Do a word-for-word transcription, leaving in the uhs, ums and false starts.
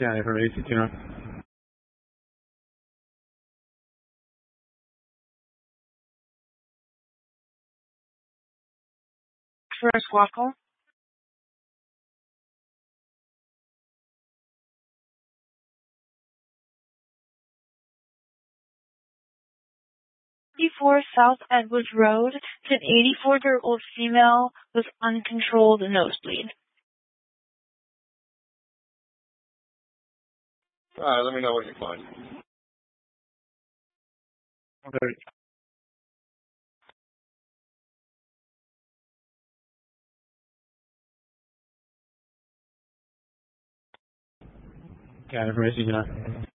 Chiara information, you know. For a squad call? eighty-four South Edwards Road, to an eighty-four-year-old female with uncontrolled nosebleed. Alright, let me know what you find. Okay. Chiara information, you know.